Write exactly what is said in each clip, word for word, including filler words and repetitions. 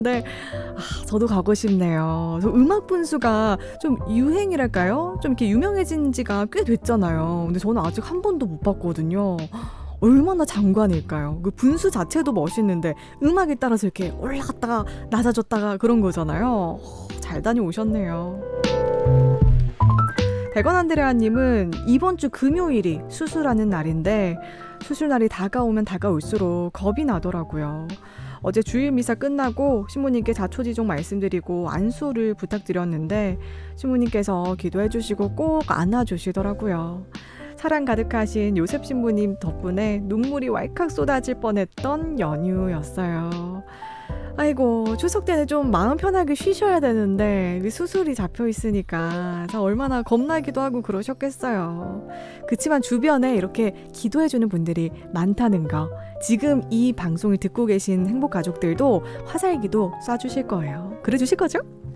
네. 아 저도 가고 싶네요. 저 음악 분수가 좀 유행이랄까요? 좀 이렇게 유명해진 지가 꽤 됐잖아요. 근데 저는 아직 한 번도 못 봤거든요. 얼마나 장관일까요? 그 분수 자체도 멋있는데 음악에 따라서 이렇게 올라갔다가 낮아졌다가 그런 거잖아요. 어 잘 다녀오셨네요. 대건 안드레아 님은 이번 주 금요일이 수술하는 날인데 수술 날이 다가오면 다가올수록 겁이 나더라고요. 어제 주일 미사 끝나고 신부님께 자초지종 말씀드리고 안수를 부탁드렸는데 신부님께서 기도해 주시고 꼭 안아주시더라고요. 사랑 가득하신 요셉 신부님 덕분에 눈물이 왈칵 쏟아질 뻔했던 연휴였어요. 아이고 추석 때는 좀 마음 편하게 쉬셔야 되는데 수술이 잡혀 있으니까 얼마나 겁나기도 하고 그러셨겠어요. 그치만 주변에 이렇게 기도해주는 분들이 많다는 거, 지금 이 방송을 듣고 계신 행복가족들도 화살기도 쏴주실 거예요. 그래 주실 거죠?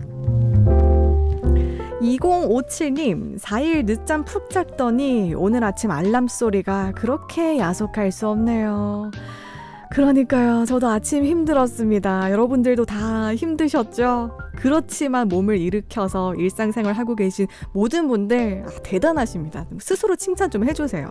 이공오칠 님, 사 일 늦잠 푹 잤더니 오늘 아침 알람 소리가 그렇게 야속할 수 없네요. 그러니까요. 저도 아침 힘들었습니다. 여러분들도 다 힘드셨죠? 그렇지만 몸을 일으켜서 일상생활 하고 계신 모든 분들 아, 대단하십니다. 스스로 칭찬 좀 해주세요.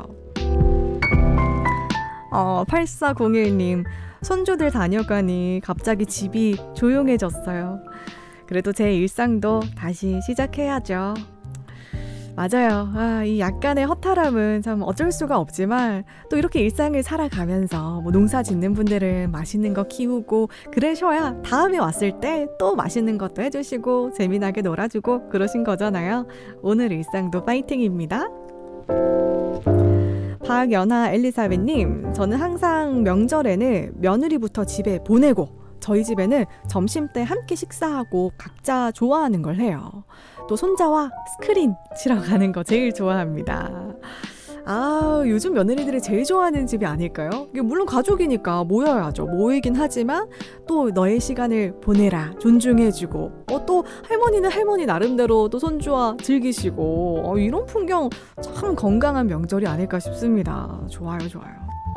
어, 팔사공일 님, 손주들 다녀가니 갑자기 집이 조용해졌어요. 그래도 제 일상도 다시 시작해야죠. 맞아요. 아, 이 약간의 허탈함은 참 어쩔 수가 없지만 또 이렇게 일상을 살아가면서 뭐 농사 짓는 분들은 맛있는 거 키우고 그러셔야 다음에 왔을 때 또 맛있는 것도 해주시고 재미나게 놀아주고 그러신 거잖아요. 오늘 일상도 파이팅입니다. 박연아 엘리사벳님, 저는 항상 명절에는 며느리부터 집에 보내고 저희 집에는 점심때 함께 식사하고 각자 좋아하는 걸 해요. 또 손자와 스크린 치러 가는 거 제일 좋아합니다. 아, 요즘 며느리들이 제일 좋아하는 집이 아닐까요? 물론 가족이니까 모여야죠. 모이긴 하지만 또 너의 시간을 보내라, 존중해주고 어, 또 할머니는 할머니 나름대로 또 손주와 즐기시고 어, 이런 풍경 참 건강한 명절이 아닐까 싶습니다. 좋아요, 좋아요.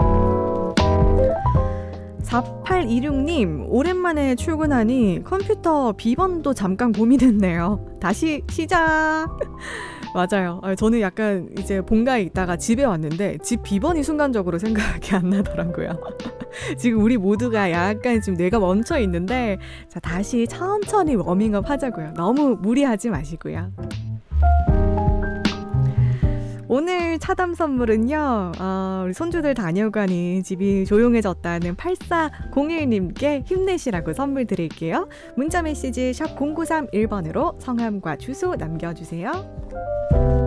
사팔이육 님, 오랜만에 출근하니 컴퓨터 비번도 잠깐 고민했네요. 다시 시작. 맞아요. 저는 약간 이제 본가에 있다가 집에 왔는데 집 비번이 순간적으로 생각이 안 나더라고요. 지금 우리 모두가 약간 지금 뇌가 멈춰 있는데 자, 다시 천천히 워밍업 하자고요. 너무 무리하지 마시고요. 오늘 차담 선물은요, 어, 우리 손주들 다녀가니 집이 조용해졌다는 팔사공일 님께 힘내시라고 선물 드릴게요. 문자 메시지 샵 공구삼일 번으로 성함과 주소 남겨주세요.